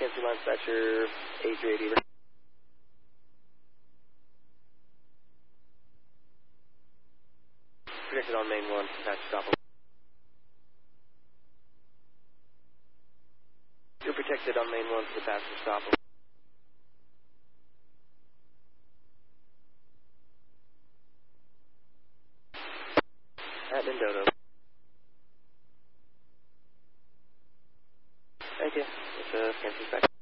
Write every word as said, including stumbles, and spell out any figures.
Kansas Line Dispatcher, A three eighty. Protected on main one, dispatch stop. You're protected on main one for the passenger stop. At Mendota. Thank you. It's a Kansas Dispatcher.